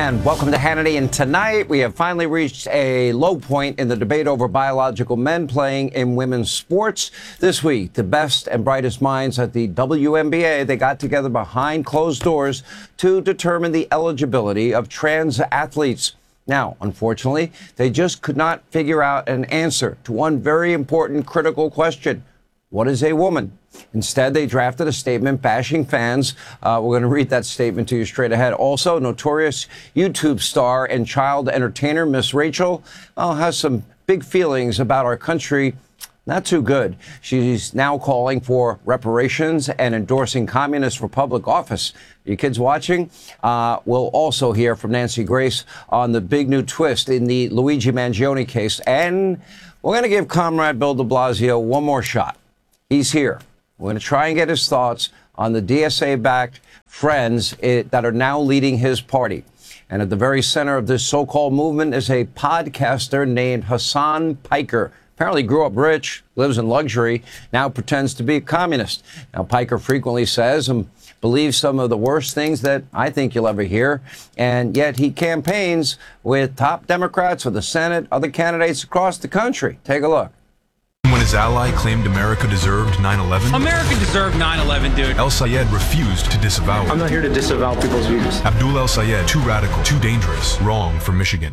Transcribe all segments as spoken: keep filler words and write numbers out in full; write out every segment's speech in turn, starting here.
And welcome to Hannity. And tonight we have finally reached a low point in the debate over biological men playing in women's sports. This week, the best and brightest minds at the W N B A, they got together behind closed doors to determine the eligibility of trans athletes. Now, unfortunately, they just could not figure out an answer to one very important, critical question. What is a woman? Instead, they drafted a statement bashing fans. Uh, we're going to read that statement to you straight ahead. Also, notorious YouTube star and child entertainer Miss Rachel well, has some big feelings about our country. Not too good. She's now calling for reparations and endorsing communists for public office. Are you kids watching? Uh, we'll also hear from Nancy Grace on the big new twist in the Luigi Mangione case. And we're going to give Comrade Bill de Blasio one more shot. He's here. We're going to try and get his thoughts on the D S A-backed friends it, that are now leading his party. And at the very center of this so-called movement is a podcaster named Hasan Piker. Apparently grew up rich, lives in luxury, now pretends to be a communist. Now, Piker frequently says and believes some of the worst things that I think you'll ever hear. And yet he campaigns with top Democrats for the Senate, other candidates across the country. Take a look. When his ally claimed America deserved nine eleven? America deserved nine eleven, dude. El Sayed refused to disavow it. I'm not here to disavow people's views. Abdul El Sayed, too radical, too dangerous, wrong for Michigan.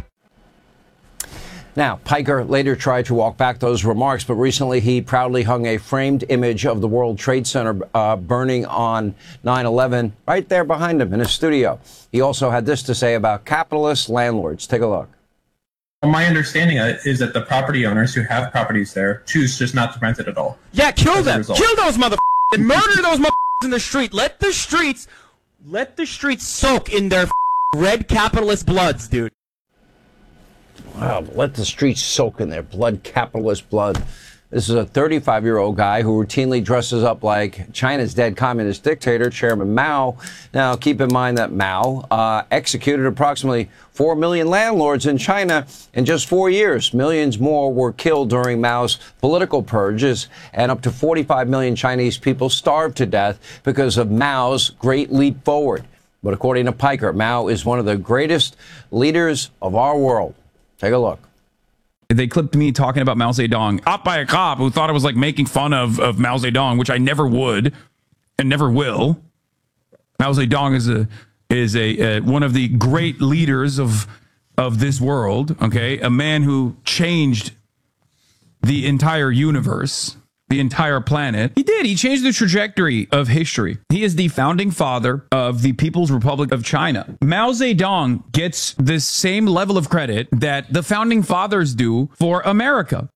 Now, Piker later tried to walk back those remarks, but recently he proudly hung a framed image of the World Trade Center uh, burning on nine eleven right there behind him in his studio. He also had this to say about capitalist landlords. Take a look. My understanding is that the property owners who have properties there choose just not to rent it at all. Yeah, kill them. Kill those motherfuckers and murder those motherfuckers in the street. Let the streets, let the streets soak in their red capitalist bloods, dude. Wow, let the streets soak in their blood, capitalist blood. This is a thirty-five-year-old guy who routinely dresses up like China's dead communist dictator, Chairman Mao. Now, keep in mind that Mao uh, executed approximately four million landlords in China in just four years. Millions more were killed during Mao's political purges, and up to forty-five million Chinese people starved to death because of Mao's great leap forward. But according to Piker, Mao is one of the greatest leaders of our world. Take a look. They clipped me talking about Mao Zedong, up by a cop who thought I was like making fun of, of Mao Zedong, which I never would and never will. Mao Zedong is a is a uh, one of the great leaders of of this world. Okay, a man who changed the entire universe, the entire planet. He did. He changed the trajectory of history. He is the founding father of the People's Republic of China. Mao Zedong gets the same level of credit that the founding fathers do for America.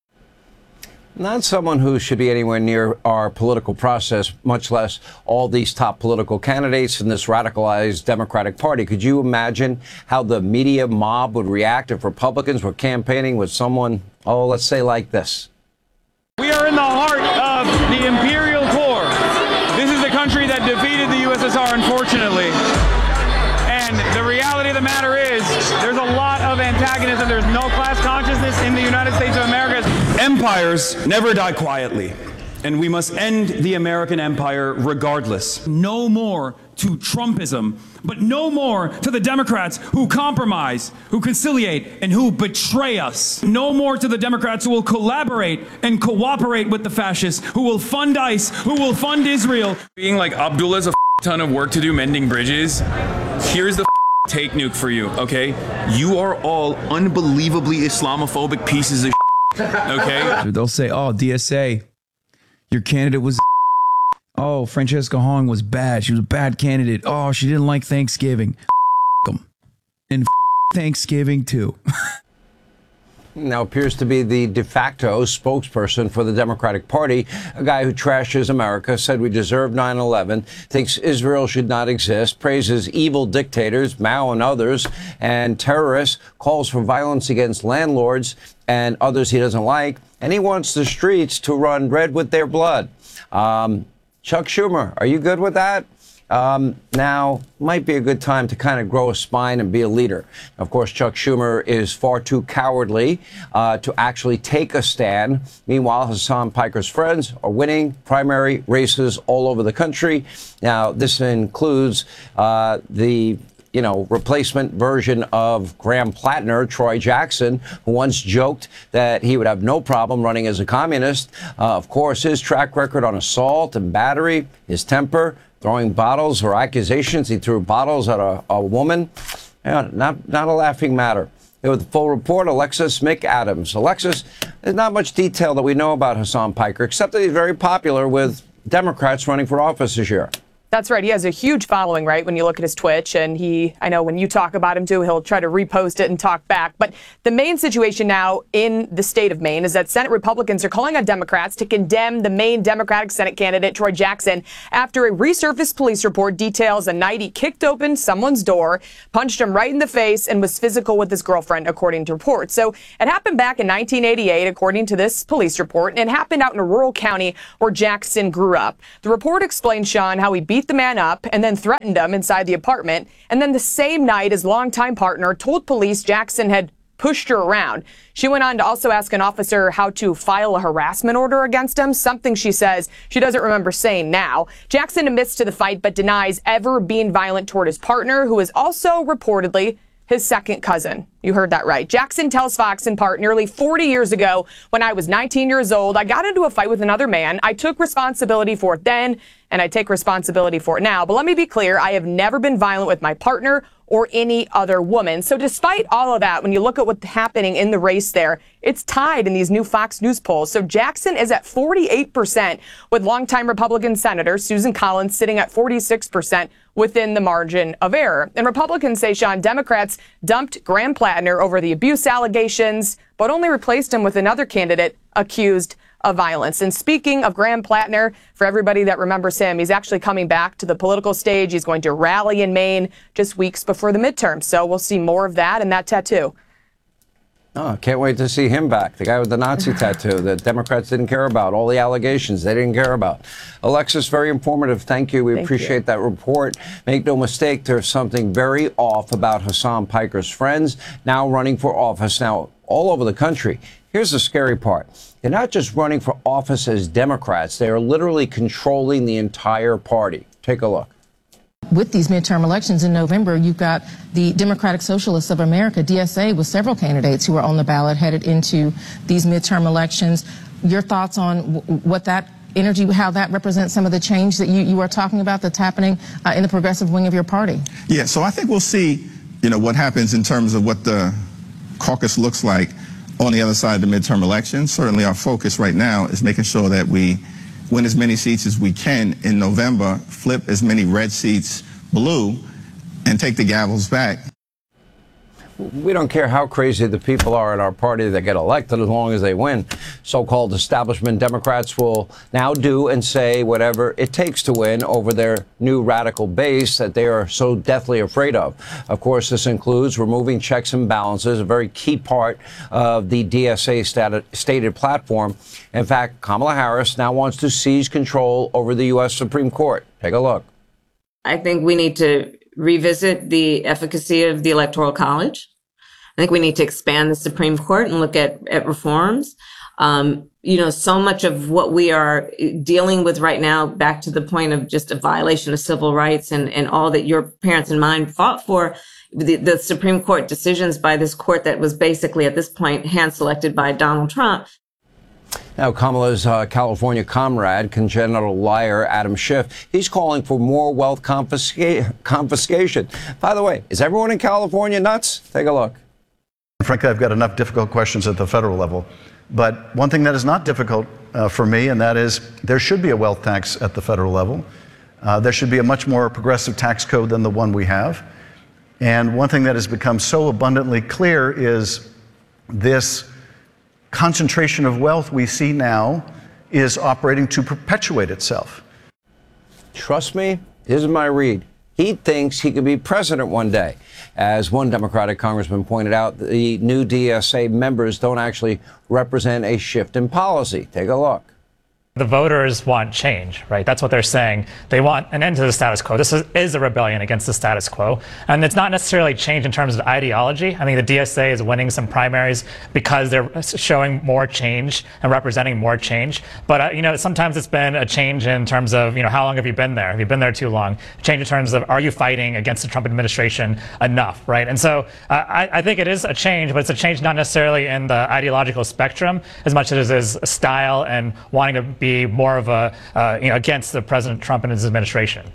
Not someone who should be anywhere near our political process, much less all these top political candidates in this radicalized Democratic Party. Could you imagine how the media mob would react if Republicans were campaigning with someone, oh, let's say like this? We are in the heart of the Imperial Core. This is the country that defeated the U S S R, unfortunately. And the reality of the matter is, there's a lot of antagonism. There's no class consciousness in the United States of America. Empires never die quietly, and we must end the American empire regardless. No more to Trumpism, but no more to the Democrats who compromise, who conciliate, and who betray us. No more to the Democrats who will collaborate and cooperate with the fascists, who will fund ICE, who will fund Israel. Being like Abdullah's a ton of work to do mending bridges. Here's the take nuke for you, okay? You are all unbelievably Islamophobic pieces of okay? They'll say, oh, D S A, your candidate was oh, Francesca Hong was bad. She was a bad candidate. Oh, she didn't like Thanksgiving. Them. And Thanksgiving, too. Now appears to be the de facto spokesperson for the Democratic Party, a guy who trashes America, said we deserve nine eleven, thinks Israel should not exist, praises evil dictators, Mao and others, and terrorists, calls for violence against landlords and others he doesn't like, and he wants the streets to run red with their blood. Um, Chuck Schumer, are you good with that? Um, now, might be a good time to kind of grow a spine and be a leader. Of course, Chuck Schumer is far too cowardly uh, to actually take a stand. Meanwhile, Hasan Piker's friends are winning primary races all over the country. Now, this includes uh, the you know, replacement version of Graham Plattner, Troy Jackson, who once joked that he would have no problem running as a communist. Uh, of course, his track record on assault and battery, his temper, throwing bottles or accusations. He threw bottles at a, a woman. Yeah, not, not a laughing matter. With the full report, Alexis McAdams. Alexis, there's not much detail that we know about Hasan Piker, except that he's very popular with Democrats running for office this year. That's right. He has a huge following, right, when you look at his Twitch. And he, I know when you talk about him, too, he'll try to repost it and talk back. But the main situation now in the state of Maine is that Senate Republicans are calling on Democrats to condemn the Maine Democratic Senate candidate, Troy Jackson, after a resurfaced police report details a night he kicked open someone's door, punched him right in the face, and was physical with his girlfriend, according to reports. So it happened back in nineteen eighty-eight, according to this police report, and it happened out in a rural county where Jackson grew up. The report explains, Sean, how he beat the man up and then threatened him inside the apartment. And then the same night, his longtime partner told police Jackson had pushed her around. She went on to also ask an officer how to file a harassment order against him, something she says she doesn't remember saying now. Jackson admits to the fight but denies ever being violent toward his partner, who is also reportedly his second cousin. You heard that right. Jackson tells Fox in part, nearly forty years ago, when I was nineteen years old, I got into a fight with another man. I took responsibility for it then, and I take responsibility for it now. But let me be clear, I have never been violent with my partner or any other woman. So despite all of that, when you look at what's happening in the race there, it's tied in these new Fox News polls. So Jackson is at forty-eight percent, with longtime Republican Senator Susan Collins sitting at forty-six percent within the margin of error. And Republicans say, Sean, Democrats dumped Graham Plattner over the abuse allegations, but only replaced him with another candidate accused of violence. And speaking of Graham Plattner, for everybody that remembers him, he's actually coming back to the political stage. He's going to rally in Maine just weeks before the midterm. So we'll see more of that and that tattoo. Oh, can't wait to see him back. The guy with the Nazi tattoo that Democrats didn't care about. All the allegations they didn't care about. Alexis, very informative. Thank you. We Thank appreciate you. that report. Make no mistake, there's something very off about Hasan Piker's friends now running for office now all over the country. Here's the scary part. They're not just running for office as Democrats. They are literally controlling the entire party. Take a look. With these midterm elections in November, you've got the Democratic Socialists of America, D S A, with several candidates who are on the ballot headed into these midterm elections. Your thoughts on w what that energy, how that represents some of the change that you, you are talking about that's happening uh, in the progressive wing of your party? Yeah, so I think we'll see, you know, what happens in terms of what the caucus looks like on the other side of the midterm elections. Certainly our focus right now is making sure that we win as many seats as we can in November, flip as many red seats blue, and take the gavels back. We don't care how crazy the people are in our party that get elected as long as they win. So-called establishment Democrats will now do and say whatever it takes to win over their new radical base that they are so deathly afraid of. Of course, this includes removing checks and balances, a very key part of the D S A stated, stated platform. In fact, Kamala Harris now wants to seize control over the U S Supreme Court. Take a look. I think we need to revisit the efficacy of the Electoral College. I think we need to expand the Supreme Court and look at, at reforms. Um, you know, so much of what we are dealing with right now, back to the point of just a violation of civil rights and, and all that your parents and mine fought for, the, the Supreme Court decisions by this court that was basically at this point hand-selected by Donald Trump. Now, Kamala's uh, California comrade, congenital liar Adam Schiff, he's calling for more wealth confisca confiscation. By the way, is everyone in California nuts? Take a look. Frankly, I've got enough difficult questions at the federal level. But one thing that is not difficult uh, for me, and that is there should be a wealth tax at the federal level. Uh, there should be a much more progressive tax code than the one we have. And one thing that has become so abundantly clear is this concentration of wealth we see now is operating to perpetuate itself. Trust me, here's my read. He thinks he could be president one day. As one Democratic congressman pointed out, the new D S A members don't actually represent a shift in policy. Take a look. The voters want change, right? That's what they're saying. They want an end to the status quo. This is, is a rebellion against the status quo. And it's not necessarily change in terms of ideology. I think the D S A is winning some primaries because they're showing more change and representing more change. But, uh, you know, sometimes it's been a change in terms of, you know, how long have you been there? Have you been there too long? Change in terms of, are you fighting against the Trump administration enough, right? And so uh, I, I think it is a change, but it's a change not necessarily in the ideological spectrum as much as it is style and wanting to be more of a, uh, you know, against the President Trump and his administration.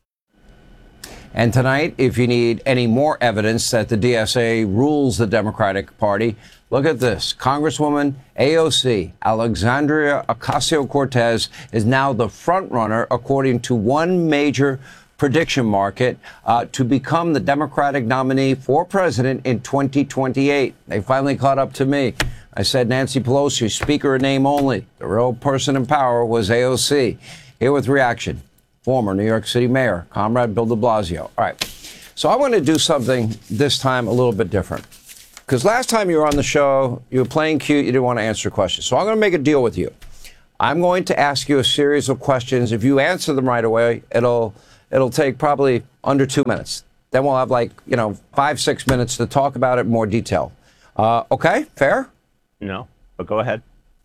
And tonight, if you need any more evidence that the D S A rules the Democratic Party, look at this. Congresswoman A O C, Alexandria Ocasio-Cortez, is now the front runner, according to one major prediction market, uh, to become the Democratic nominee for president in twenty twenty-eight. They finally caught up to me. I said Nancy Pelosi, speaker in name only. The real person in power was A O C. Here with reaction, former New York City Mayor, Comrade Bill de Blasio. All right. So I want to do something this time a little bit different. Because last time you were on the show, you were playing cute, you didn't want to answer questions. So I'm going to make a deal with you. I'm going to ask you a series of questions. If you answer them right away, it'll it'll take probably under two minutes. Then we'll have like, you know, five, six minutes to talk about it in more detail. Uh, okay? Fair? No, but go ahead.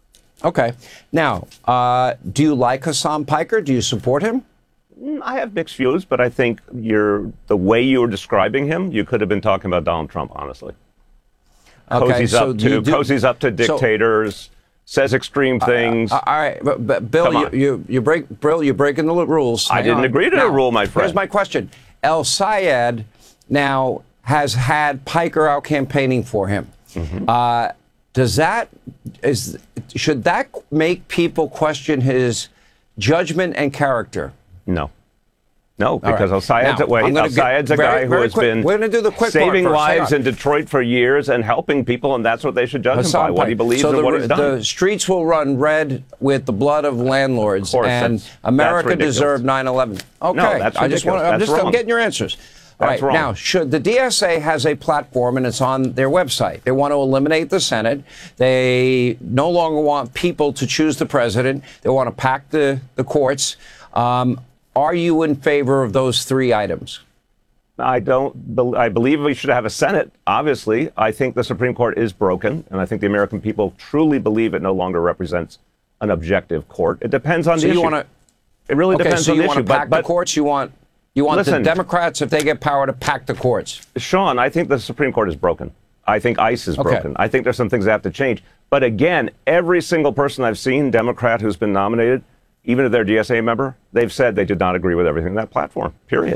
Okay. Now, uh, do you like Hasan Piker? Do you support him? I have mixed views, but I think you're the way you were describing him, you could have been talking about Donald Trump, honestly. Okay, Cozy's so up do you to do- Cozy's up to so- dictators, says extreme things. Uh, uh, all right, but, but Bill, Come you, on. you you break, Bill, you're breaking the rules. I Hang didn't on. agree to Now, the rule, my friend. Here's my question: El Sayed now has had Piker out campaigning for him. Mm-hmm. Uh, does that is should that make people question his judgment and character? No. No, because right. El Sayed's, Now, a, wait, I'm gonna El Sayed's a get very- guy who very has quick. been We're gonna do the quick part saving first. Hang lives on. in Detroit for years and helping people, and that's what they should judge him by, Hasan what he Piker. believes so and the, what he's done. The streets will run red with the blood of landlords, Of course, and that's- America that's ridiculous. deserved nine eleven. Okay, No, that's I just want. ridiculous. I'm That's just I'm wrong. getting your answers. All That's right, wrong. now, should the D S A has a platform and it's on their website. They want to eliminate the Senate. They no longer want people to choose the president. They want to pack the the courts. Um, are you in favor of those three items? I don't. bel I believe we should have a Senate. Obviously, I think the Supreme Court is broken, and I think the American people truly believe it no longer represents an objective court. It depends on So the you issue. want to? It really okay, depends so on you the want issue. to pack but, the courts? You want you want Listen. the Democrats, if they get power, to pack the courts? Sean, I think the Supreme Court is broken. I think ICE is Okay. broken. I think there's some things that have to change. But again, every single person I've seen, Democrat who's been nominated, even if they're a D S A member, they've said they did not agree with everything in that platform, period.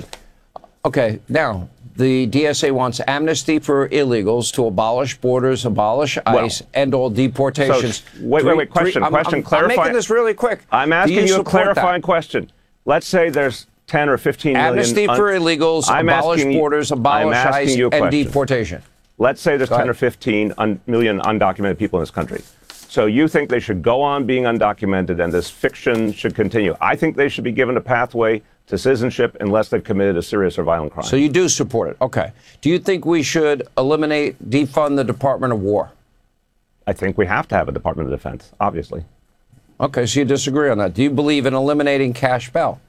Okay, now, the D S A wants amnesty for illegals, to abolish borders, abolish ICE, Well, end all deportations. So, wait, wait, wait, question, I'm- question, I'm, clarify. I'm making this really quick. I'm Do asking you, a support clarifying that? question. Let's say there's ten or fifteen million. Amnesty un- for illegals, I'm abolish asking you- borders, I'm abolish asking ICE, you a and question. deportation. Let's say there's Go ten ahead. or fifteen un- million undocumented people in this country. So you think they should go on being undocumented and this fiction should continue? I think they should be given a pathway to citizenship unless they've committed a serious or violent crime. So you do support it. Okay. Do you think we should eliminate, defund the Department of War? I think we have to have a Department of Defense, obviously. Okay, so you disagree on that. Do you believe in eliminating cash bail?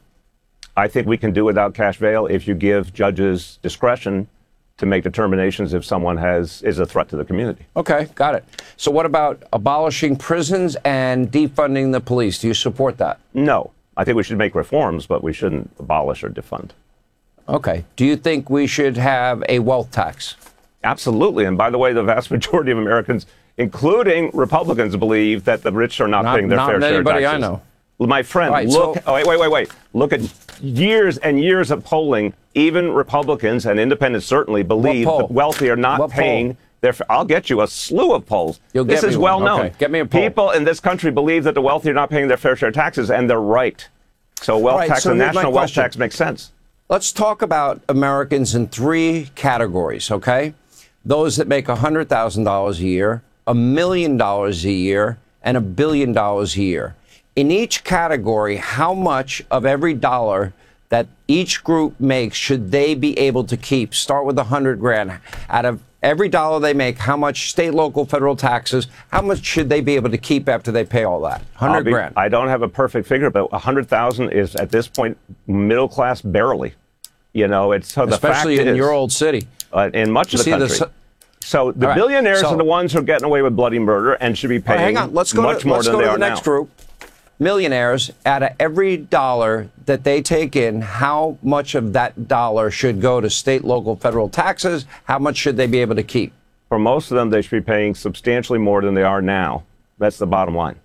I think we can do without cash bail if you give judges discretion to make determinations if someone has is a threat to the community. Okay, got it. So what about abolishing prisons and defunding the police? Do you support that? No. I think we should make reforms, but we shouldn't abolish or defund. Okay. Do you think we should have a wealth tax? Absolutely. And by the way, the vast majority of Americans, including Republicans, believe that the rich are not, Not- paying their not fair share of anybody taxes. I know. My friend, Right, look. so- oh, wait, wait, wait, wait. Look at years and years of polling. Even Republicans and independents certainly believe poll? the wealthy are not What paying poll? their. I'll get you a slew of polls. You'll this get is me well one. known. Okay, get me a poll. People in this country believe that the wealthy are not paying their fair share of taxes, and they're right. So a wealth All right, tax, so a here's my national wealth question. tax makes sense. Let's talk about Americans in three categories, okay? Those that make one hundred thousand dollars a year, a million dollars a year, and a billion dollars a year. In each category, how much of every dollar that each group makes should they be able to keep? Start with a hundred grand. Out of every dollar they make, how much state, local, federal taxes, how much should they be able to keep after they pay all that? Hundred grand. I don't have a perfect figure, but a hundred thousand is at this point middle class barely. You know, it's so the especially fact in is, your old city, uh, in much you of the country. This, so the right, billionaires so, are the ones who are getting away with bloody murder and should be paying right, hang on. Let's go much to, more let's than go they to are the next now. group. Millionaires, out of every dollar that they take in, how much of that dollar should go to state, local, federal taxes? How much should they be able to keep? For most of them, they should be paying substantially more than they are now. That's the bottom line.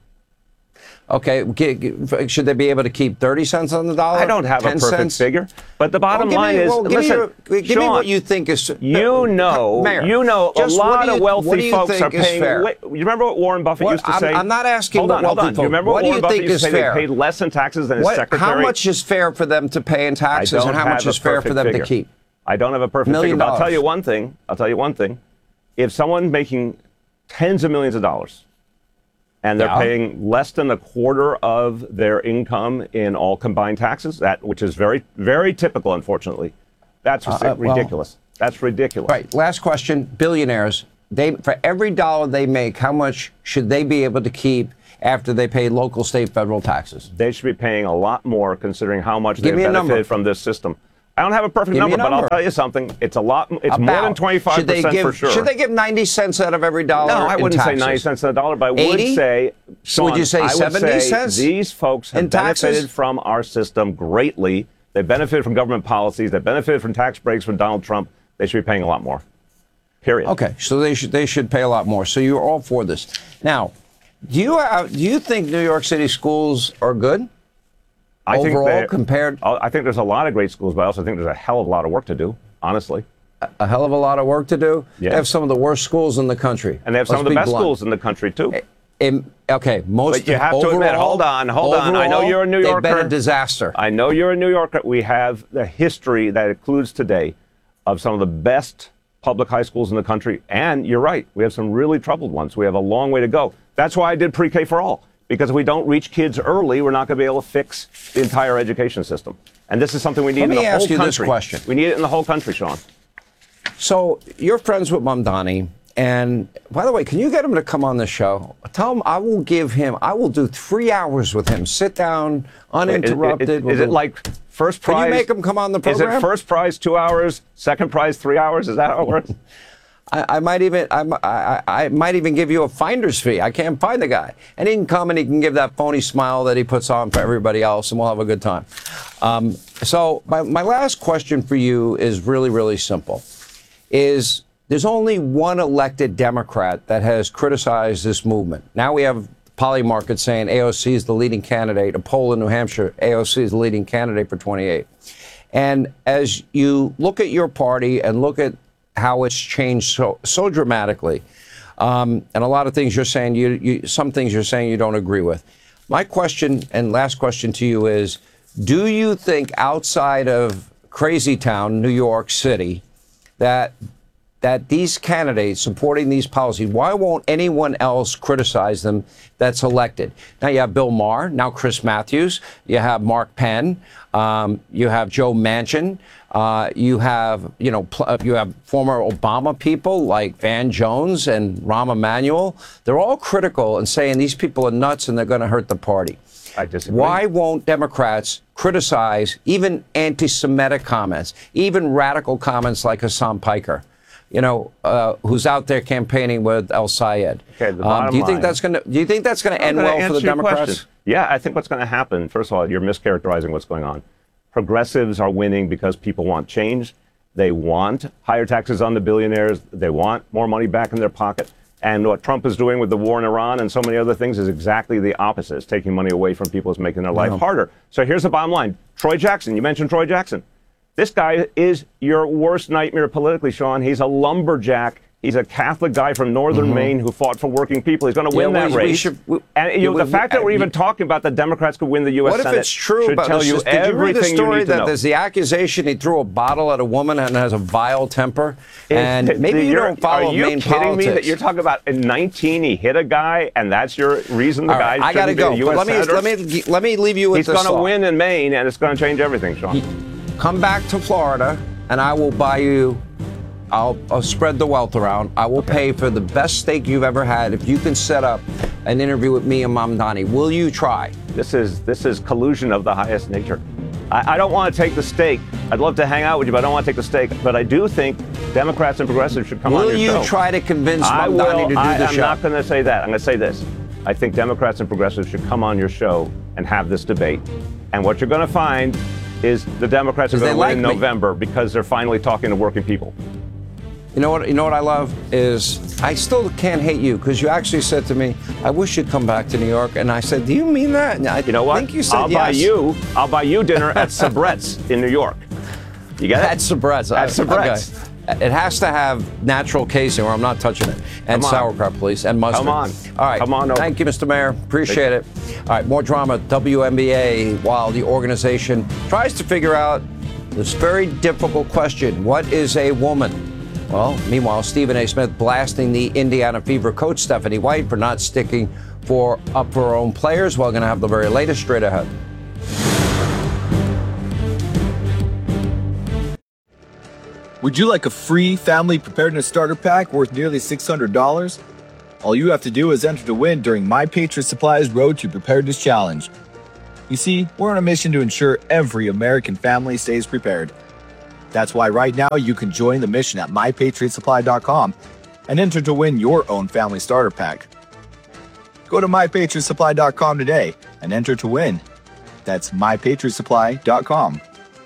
Okay, should they be able to keep thirty cents on the dollar? I don't have a perfect cents? figure, but the bottom well, line me, is, well, give listen, me, your, give Sean, me what you think is. You know, Mayor, you know, a just lot you, of wealthy folks are paying. Fair? Wait, you remember what Warren Buffett what, used to I'm, say? I'm not asking. Hold on, hold on. Folks, Do you remember what, what Warren do you Buffett think used to is say? fair? They paid less in taxes than his what, secretary. How much is fair for them to pay in taxes, I don't and how have much a is fair for them figure. to keep? I don't have a perfect Million figure. But I'll tell dollars. you one thing. I'll tell you one thing. If someone's making tens of millions of dollars, and they're Yeah. paying less than a quarter of their income in all combined taxes, that which is very, very typical, unfortunately. That's Uh, well, ridiculous. That's ridiculous. Right. Last question. Billionaires, they for every dollar they make, how much should they be able to keep after they pay local, state, federal taxes? They should be paying a lot more, considering how much Give they me a number. benefited from this system. I don't have a perfect Give me number, a but I'll number. tell you something. It's a lot. It's About. more than twenty-five Should they percent give, for sure. Should they give ninety cents out of every dollar? No, I in wouldn't say taxes? ninety cents on the dollar, but I would eighty? say, Sean, Would you say I would seventy say cents these folks have in taxes? benefited from our system greatly. They benefited from government policies. They benefited from tax breaks from Donald Trump. They should be paying a lot more. Period. Okay, so they should they should pay a lot more. So you're all for this. Now, do you uh, do you think New York City schools are good? I overall, think they- compared, I think there's a lot of great schools, but I also think there's a hell of a lot of work to do. Honestly, a, a hell of a lot of work to do. Yeah. They have some of the worst schools in the country, and they have some Let's of the be best blunt. schools in the country too. In, okay, most. But you have overall, to admit, hold on, hold on. I know overall, you're a New Yorker. They've been a disaster. I know you're a New Yorker. We have the history that includes today of some of the best public high schools in the country. And you're right, we have some really troubled ones. We have a long way to go. That's why I did pre-K for all. Because if we don't reach kids early, we're not going to be able to fix the entire education system. And this is something we need Let in me the whole ask you country. this question. We need it in the whole country, Sean. So you're friends with Mamdani, and by the way, can you get him to come on the show? Tell him I will give him, I will do three hours with him. Sit down, uninterrupted. Is, is, We'll is it do- like first prize? Can you make him come on the program? Is it first prize two hours, second prize three hours? Is that how it works? I, I might even I, I, I might even give you a finder's fee. I can't find the guy, and he can come and he can give that phony smile that he puts on for everybody else, and we'll have a good time. Um, so my, my last question for you is really really simple: is there's only one elected Democrat that has criticized this movement. Now we have Polymarket saying A O C is the leading candidate. A poll in New Hampshire, A O C is the leading candidate for twenty-eight. And as you look at your party and look at how it's changed so so dramatically, um, and a lot of things you're saying, you, you some things you're saying you don't agree with. My question and last question to you is: do you think outside of Crazy Town, New York City, that that these candidates supporting these policies, why won't anyone else criticize them that's elected? Now you have Bill Maher, now Chris Matthews, you have Mark Penn, um, you have Joe Manchin, uh, you have, you know, pl- you have former Obama people like Van Jones and Rahm Emanuel. They're all critical and saying these people are nuts and they're going to hurt the party. I disagree. Why won't Democrats criticize even anti-Semitic comments, even radical comments like Hassan Piker? You know, uh, who's out there campaigning with El Sayed. Okay, the um, bottom do you think line- that's going to? Do you think that's going to I'm end gonna well for answer the your Democrats? question. Yeah, I think what's going to happen. First of all, you're mischaracterizing what's going on. Progressives are winning because people want change. They want higher taxes on the billionaires. They want more money back in their pocket. And what Trump is doing with the war in Iran and so many other things is exactly the opposite. It's taking money away from people. It's making their life Yeah. harder. So here's the bottom line. Troy Jackson, you mentioned Troy Jackson. This guy is your worst nightmare politically, Sean. He's a lumberjack He's a Catholic guy from northern Mhm. Maine who fought for working people. He's going to win Yeah, that we- we race. should- we- and you know, yeah, the we- fact that we're uh, even talking about the Democrats could win the U S What if Senate it's true should about tell this? you Did you read everything the you story need to that know. there's the accusation he threw a bottle at a woman and has a vile temper? Is- And th- maybe you you're- don't follow Are you Maine kidding politics. me that you're talking about in nineteen he hit a guy and that's your reason the All guy right, I gotta shouldn't be go. a U But S let me senator? let me let me leave you with He's this going to thought. win in Maine and it's going to change everything, Sean. Come back to Florida, and I will buy you. I'll, I'll spread the wealth around. I will pay for the best steak you've ever had if you can set up an interview with me and Mamdani. Will you try? This is this is collusion of the highest nature. I, I don't want to take the steak. I'd love to hang out with you, but I don't want to take the steak. But I do think Democrats and progressives should come Will on your you show. try to convince I Mamdani will, to do I, the I'm show? not going to say that. I'm going to say this. I think Democrats and progressives should come on your show and have this debate. And what you're going to find is the Democrats are 'Cause going they to win like in me. November because they're finally talking to working people. You know what? You know what I love is I still can't hate you because you actually said to me, "I wish you'd come back to New York." And I said, "Do you mean that?" And I You know what? think you said I'll yes. buy you. I'll buy you dinner at Sabret's in New York. You get it? At Sabret's. At Sabret's. Okay. It has to have natural casing, or I'm not touching it. And Come on. sauerkraut, please, and mustard. Come on. All right. Come on over. Thank you, Mister Mayor. Appreciate it. All right. More drama. W N B A. While the organization tries to figure out this very difficult question: what is a woman? Well, meanwhile, Stephen A. Smith blasting the Indiana Fever coach Stephanie White for not sticking for up for her own players. We're going to have the very latest straight ahead. Would you like a free family preparedness starter pack worth nearly six hundred dollars? All you have to do is enter to win during My Patriot Supply's Road to Preparedness Challenge. You see, we're on a mission to ensure every American family stays prepared. That's why right now you can join the mission at my patriot supply dot com and enter to win your own family starter pack. Go to my patriot supply dot com today and enter to win. That's my patriot supply dot com.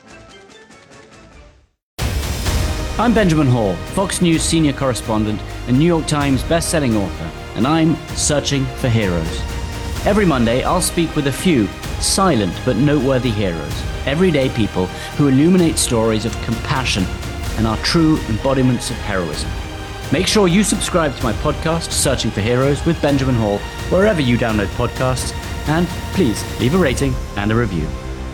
I'm Benjamin Hall, Fox News senior correspondent and New York Times best-selling author, and I'm searching for heroes. Every Monday, I'll speak with a few silent but noteworthy heroes, everyday people who illuminate stories of compassion and are true embodiments of heroism. Make sure you subscribe to my podcast, Searching for Heroes with Benjamin Hall, wherever you download podcasts, and please leave a rating and a review.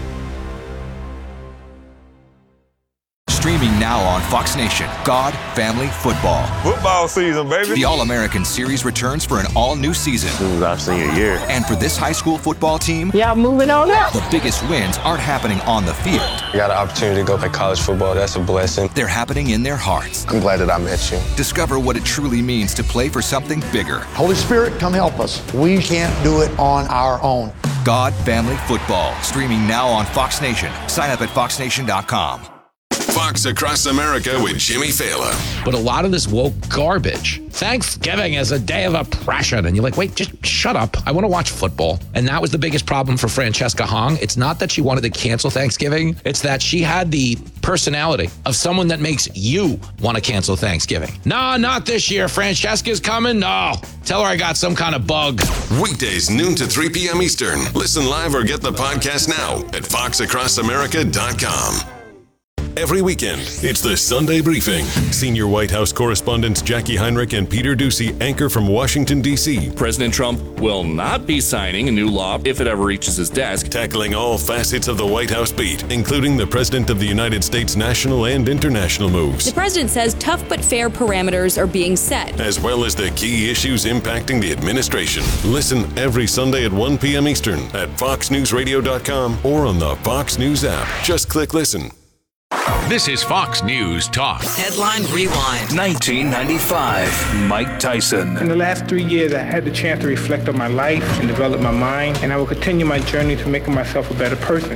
Streaming now on Fox Nation, God, Family, Football. Football season, baby. The All-American Series returns for an all-new season. This is our senior year. And for this high school football team, yeah, moving on up. The biggest wins aren't happening on the field. I got an opportunity to go play college football. That's a blessing. They're happening in their hearts. I'm glad that I met you. Discover what it truly means to play for something bigger. Holy Spirit, come help us. We can't do it on our own. God, Family, Football. Streaming now on Fox Nation. Sign up at fox nation dot com. Fox Across America with Jimmy Fallon. But a lot of this woke garbage. Thanksgiving is a day of oppression. And you're like, wait, just shut up. I want to watch football. And that was the biggest problem for Francesca Hong. It's not that she wanted to cancel Thanksgiving. It's that she had the personality of someone that makes you want to cancel Thanksgiving. No, not this year. Francesca's coming. No. Tell her I got some kind of bug. Weekdays, noon to three p.m. Eastern. Listen live or get the podcast now at fox across america dot com. Every weekend, it's the Sunday Briefing. Senior White House correspondents Jackie Heinrich and Peter Doocy anchor from Washington, D C President Trump will not be signing a new law if it ever reaches his desk. Tackling all facets of the White House beat, including the President of the United States' national and international moves. The president says tough but fair parameters are being set, as well as the key issues impacting the administration. Listen every Sunday at one p.m. Eastern at fox news radio dot com or on the Fox News app. Just click listen. This is Fox News Talk. Headline Rewind. nineteen ninety-five, Mike Tyson. In the last three years, I had the chance to reflect on my life and develop my mind, and I will continue my journey to making myself a better person.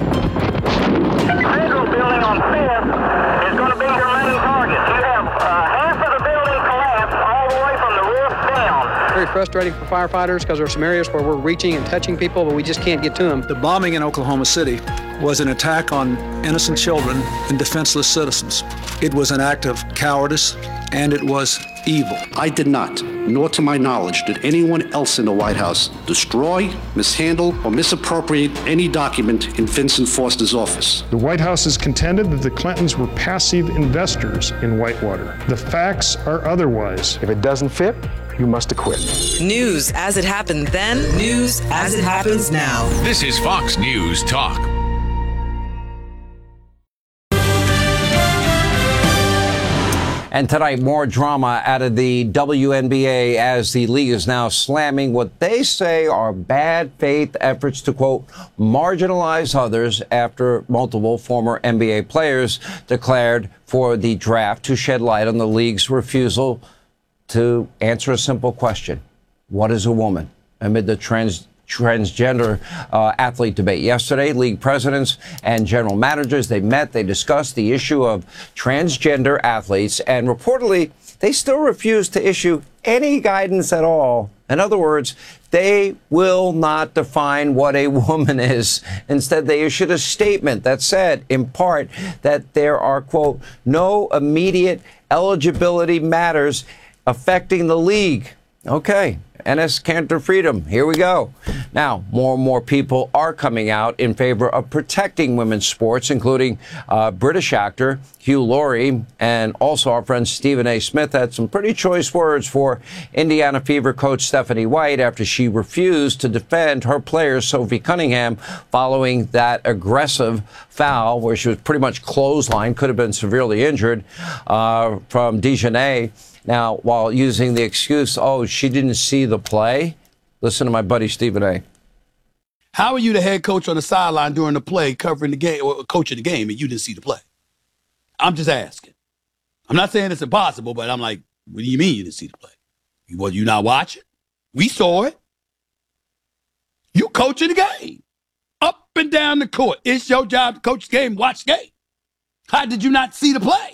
Federal building on Fifth is going to be your main target. You have uh, half of the building collapsed all the way from the roof down. Very frustrating for firefighters because there are some areas where we're reaching and touching people, but we just can't get to them. The bombing in Oklahoma City was an attack on innocent children and defenseless citizens. It was an act of cowardice, and it was evil. I did not, nor to my knowledge, did anyone else in the White House destroy, mishandle, or misappropriate any document in Vincent Foster's office. The White House has contended that the Clintons were passive investors in Whitewater. The facts are otherwise. If it doesn't fit, you must acquit. News as it happened then, news as it happens now. This is Fox News Talk. And tonight, more drama out of the W N B A as the league is now slamming what they say are bad faith efforts to, quote, marginalize others after multiple former N B A players declared for the draft to shed light on the league's refusal to answer a simple question. What is a woman? Amid the trans transgender uh, athlete debate yesterday, league presidents and general managers, they met, they discussed the issue of transgender athletes, and reportedly, they still refuse to issue any guidance at all. In other words, they will not define what a woman is. Instead, they issued a statement that said, in part, that there are, quote, no immediate eligibility matters affecting the league. Okay. Enes Kanter Freedom. Here we go. Now, more and more people are coming out in favor of protecting women's sports, including uh, British actor Hugh Laurie, and also our friend Stephen A. Smith had some pretty choice words for Indiana Fever coach Stephanie White after she refused to defend her player Sophie Cunningham following that aggressive foul where she was pretty much clotheslined, could have been severely injured, uh, from Dejanay. Now, while using the excuse, oh, she didn't see the play, listen to my buddy Stephen A. How are you the head coach on the sideline during the play, covering the game, or coaching the game, and you didn't see the play? I'm just asking. I'm not saying it's impossible, but I'm like, what do you mean you didn't see the play? Well, you not watching? We saw it. You coaching the game. Up and down the court. It's your job to coach the game, watch the game. How did you not see the play?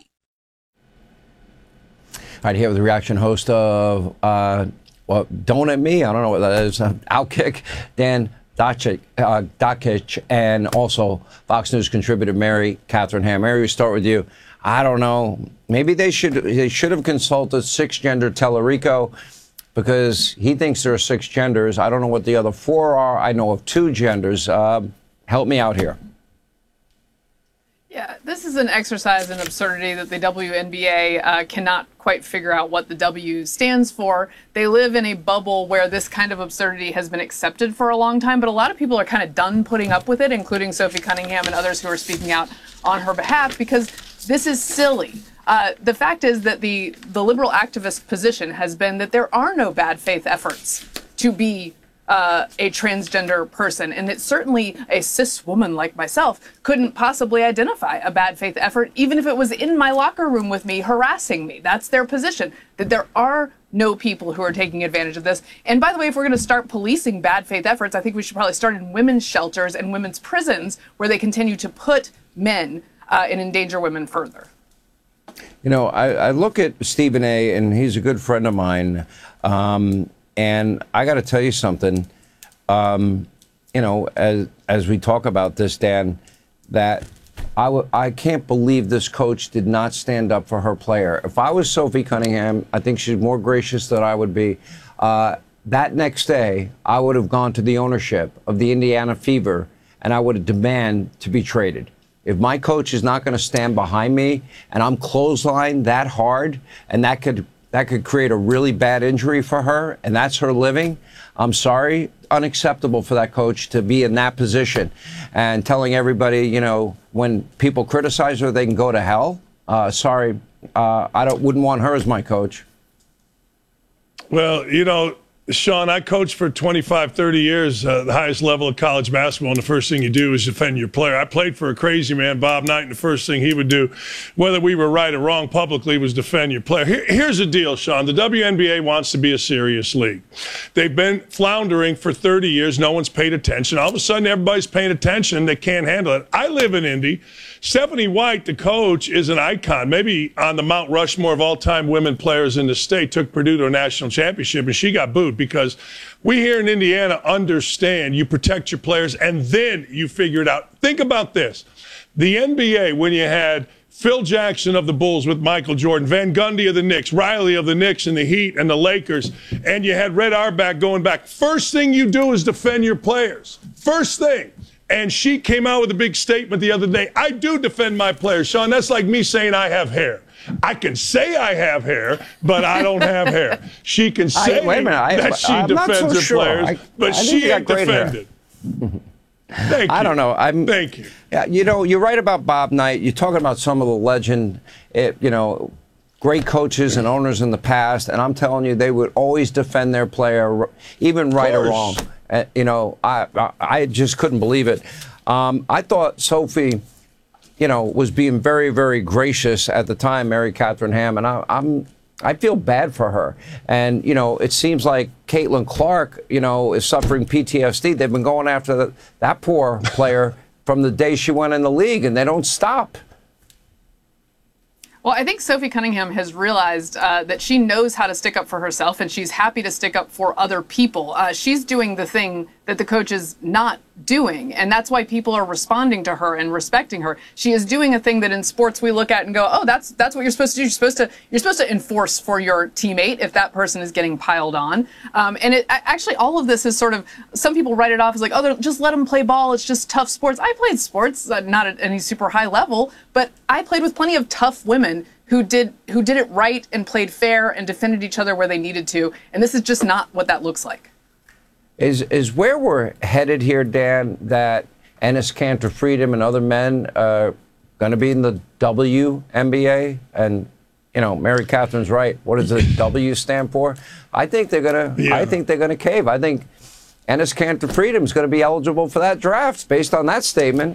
All right, here with the reaction host of, uh, well, Don't At Me, I don't know what that is, uh, Outkick, Dan Dakich, uh, Dakich, and also Fox News contributor Mary Catherine Ham. Mary, we start with you. I don't know, maybe they should they should have consulted six-gender Tellerico because he thinks there are six genders. I don't know what the other four are. I know of two genders. Uh, help me out here. Yeah, this is an exercise in absurdity that the W N B A uh, cannot quite figure out what the W stands for. They live in a bubble where this kind of absurdity has been accepted for a long time, but a lot of people are kind of done putting up with it, including Sophie Cunningham and others who are speaking out on her behalf, because this is silly. Uh, the fact is that the, the liberal activist position has been that there are no bad faith efforts to be Uh, a transgender person, and that certainly a cis woman like myself couldn't possibly identify a bad faith effort, even if it was in my locker room with me harassing me. That's their position, that there are no people who are taking advantage of this. And by the way, if we're going to start policing bad faith efforts, I think we should probably start in women's shelters and women's prisons where they continue to put men uh, and endanger women further. You know, I, I look at Stephen A., and he's a good friend of mine. Um, And I got to tell you something, um, you know, as as we talk about this, Dan, that I, w I can't believe this coach did not stand up for her player. If I was Sophie Cunningham, I think she's more gracious than I would be. Uh, that next day, I would have gone to the ownership of the Indiana Fever, and I would have demanded to be traded. If my coach is not going to stand behind me, and I'm clotheslined that hard, and that could That could create a really bad injury for her, and that's her living. I'm sorry, unacceptable for that coach to be in that position and telling everybody, you know, when people criticize her, they can go to hell. Uh, sorry, uh, I don't wouldn't want her as my coach. Well, you know, Sean, I coached for twenty-five, thirty years, uh, the highest level of college basketball, and the first thing you do is defend your player. I played for a crazy man, Bob Knight, and the first thing he would do, whether we were right or wrong publicly, was defend your player. Here, here's the deal, Sean. The W N B A wants to be a serious league. They've been floundering for thirty years. No one's paid attention. All of a sudden, everybody's paying attention. They can't handle it. I live in Indy. Stephanie White, the coach, is an icon. Maybe on the Mount Rushmore of all-time women players in the state. Took Purdue to a national championship, and she got booed because we here in Indiana understand you protect your players, and then you figure it out. Think about this. The N B A, when you had Phil Jackson of the Bulls with Michael Jordan, Van Gundy of the Knicks, Riley of the Knicks and the Heat and the Lakers, and you had Red Auerbach going back. First thing you do is defend your players. First thing. And she came out with a big statement the other day. I do defend my players, Sean. That's like me saying I have hair. I can say I have hair, but I don't have hair. She can say I, wait a minute, I, that she I'm defends not so her sure. players, I, but I she ain't defended. Thank you. I don't know. I'm, Thank you. Yeah, you know, you're right about Bob Knight. You're talking about some of the legend, it, you know, great coaches and owners in the past, and I'm telling you, they would always defend their player, even right or wrong. Uh, you know, I, I I just couldn't believe it. Um, I thought Sophie, you know, was being very, very gracious at the time, Mary Catherine Ham, and I, I'm. I feel bad for her. And, you know, it seems like Caitlin Clark, you know, is suffering P T S D. They've been going after the, that poor player from the day she went in the league, and they don't stop. Well, I think Sophie Cunningham has realized uh, that she knows how to stick up for herself, and she's happy to stick up for other people. Uh, she's doing the thing that the coach is not doing, and that's why people are responding to her and respecting her. She is doing a thing that in sports we look at and go, "Oh, that's that's what you're supposed to do. You're supposed to you're supposed to enforce for your teammate if that person is getting piled on." Um, and it actually, all of this is sort of, some people write it off as like, "Oh, just let them play ball. It's just tough sports." I played sports, uh, not at any super high level, but I played with plenty of tough women who did who did it right and played fair and defended each other where they needed to. And this is just not what that looks like. Is is where we're headed here, Dan, that Enes Kanter Freedom and other men are going to be in the W N B A? And, you know, Mary Catherine's right. What does the W stand for? I think they're going to. Yeah. I think they're going to cave. I think Enes Kanter Freedom is going to be eligible for that draft based on that statement.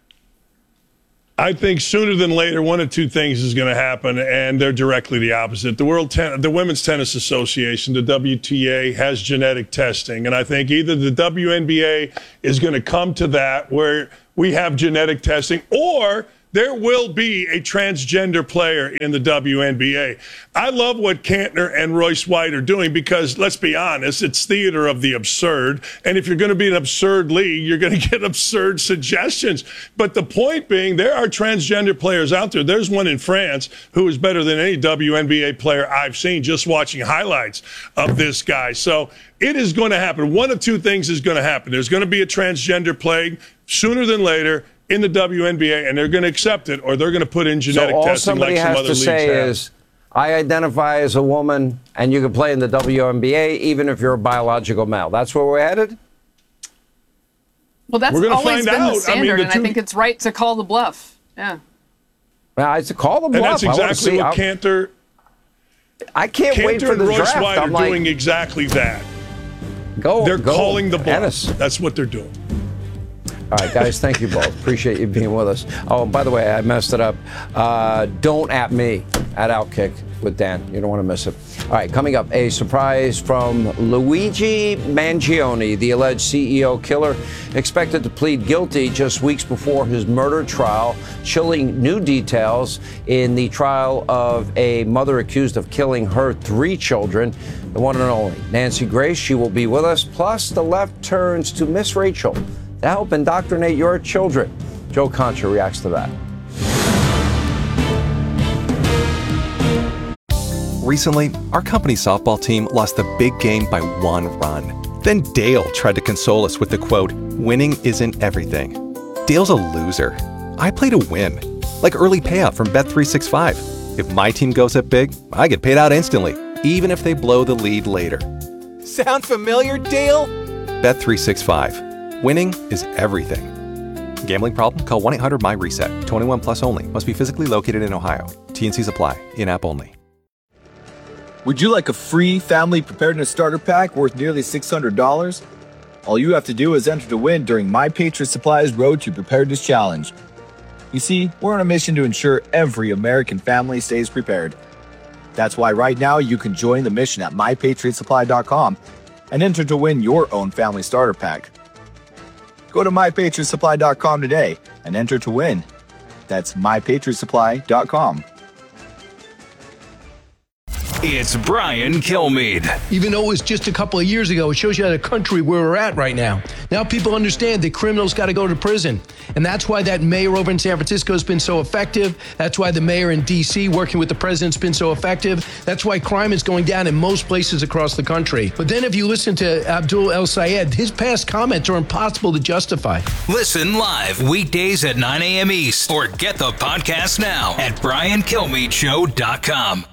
I think sooner than later, one of two things is going to happen, and they're directly the opposite. The World Ten- the Women's Tennis Association, the W T A, has genetic testing, and I think either the W N B A is going to come to that where we have genetic testing, or there will be a transgender player in the W N B A. I love what Cantner and Royce White are doing because, let's be honest, it's theater of the absurd. And if you're going to be an absurd league, you're going to get absurd suggestions. But the point being, there are transgender players out there. There's one in France who is better than any W N B A player I've seen just watching highlights of this guy. So it is going to happen. One of two things is going to happen. There's going to be a transgender plague sooner than later in the W N B A, and they're going to accept it, or they're going to put in genetic so testing like some other leagues have. So all somebody has to say is, I identify as a woman, and you can play in the W N B A even if you're a biological male. That's where we're headed? Well, that's we're always been out. the standard, I mean, the and two... I think it's right to call the bluff. Yeah. Well, I to call the bluff. And that's exactly what Cantor... I can't Cantor wait for the and Royce draft. White I'm are like, doing exactly that. Go, They're go, calling the bluff. Ennis. That's what they're doing. All right, guys, thank you both. Appreciate you being with us. Oh, by the way, I messed it up. Uh, don't at me at Outkick with Dan. You don't want to miss it. All right, coming up, a surprise from Luigi Mangione, the alleged C E O killer, expected to plead guilty just weeks before his murder trial, chilling new details in the trial of a mother accused of killing her three children, the one and only Nancy Grace. She will be with us. Plus, the left turns to Miss Rachel to help indoctrinate your children. Joe Concha reacts to that. Recently, our company's softball team lost the big game by one run. Then Dale tried to console us with the quote, "Winning isn't everything." Dale's a loser. I play to win. Like early payout from Bet three sixty-five. If my team goes up big, I get paid out instantly, even if they blow the lead later. Sound familiar, Dale? Bet three sixty-five. Winning is everything. Gambling problem? Call one eight hundred M Y reset. twenty-one plus only. Must be physically located in Ohio. T and Cs apply. In-app only. Would you like a free family preparedness starter pack worth nearly six hundred dollars? All you have to do is enter to win during My Patriot Supply's Road to Preparedness Challenge. You see, we're on a mission to ensure every American family stays prepared. That's why right now you can join the mission at my patriot supply dot com and enter to win your own family starter pack. Go to my patriot supply dot com today and enter to win. That's my patriot supply dot com. It's Brian Kilmeade. Even though it was just a couple of years ago, it shows you the country where we're at right now. Now people understand that criminals got to go to prison. And that's why that mayor over in San Francisco has been so effective. That's why the mayor in D C working with the president's been so effective. That's why crime is going down in most places across the country. But then if you listen to Abdul El Sayed, his past comments are impossible to justify. Listen live weekdays at nine a.m. East or get the podcast now at brian kilmeade show dot com.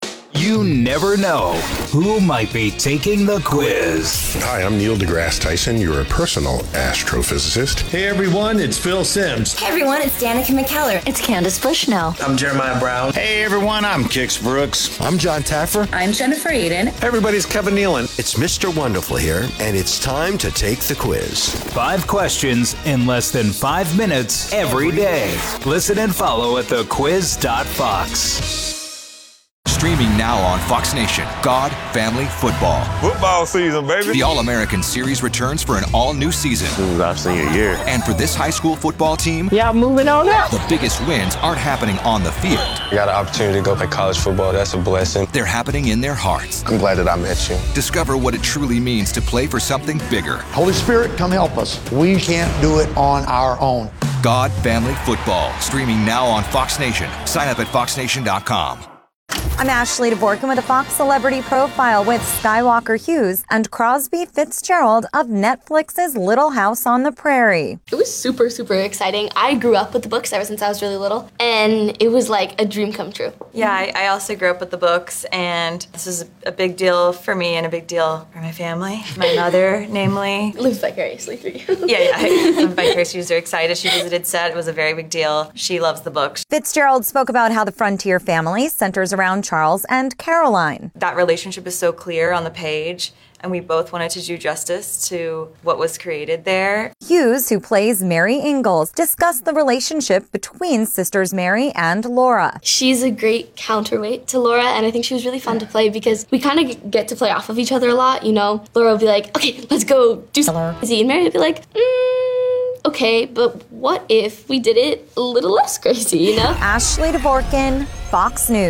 You never know who might be taking the quiz. Hi, I'm Neil deGrasse Tyson, your personal astrophysicist. Hey everyone, it's Phil Simms. Hey everyone, it's Danica McKellar. It's Candace Bushnell. I'm Jeremiah Brown. Hey everyone, I'm Kix Brooks. I'm John Taffer. I'm Jennifer Aiden. Hey everybody's Kevin Nealon. It's Mister Wonderful here, and it's time to take the quiz. Five questions in less than five minutes every day. Listen and follow at the quiz dot fox. Streaming now on Fox Nation, God, Family, Football. Football season, baby. The All-American Series returns for an all-new season. This is our senior year. And for this high school football team, yeah, moving on up. The biggest wins aren't happening on the field. I got an opportunity to go play college football. That's a blessing. They're happening in their hearts. I'm glad that I met you. Discover what it truly means to play for something bigger. Holy Spirit, come help us. We can't do it on our own. God, Family, Football. Streaming now on Fox Nation. Sign up at fox nation dot com. I'm Ashley DeVorkin with a Fox Celebrity Profile with Skywalker Hughes and Crosby Fitzgerald of Netflix's Little House on the Prairie. It was super, super exciting. I grew up with the books ever since I was really little, and it was like a dream come true. Yeah, I, I also grew up with the books, and this is a big deal for me and a big deal for my family. My mother, namely. Lives vicariously through you. Yeah, yeah. I'm vicarious. She was very excited. She visited set. It was a very big deal. She loves the books. Fitzgerald spoke about how the Frontier family centers around Charles and Caroline. That relationship is so clear on the page, and we both wanted to do justice to what was created there. Hughes, who plays Mary Ingalls, discussed the relationship between sisters Mary and Laura. She's a great counterweight to Laura, and I think she was really fun to play because we kind of get to play off of each other a lot, you know? Laura would be like, okay, let's go do something crazy, and Mary would be like, mm, okay, but what if we did it a little less crazy, you know? Ashley DeVorkin, Fox News.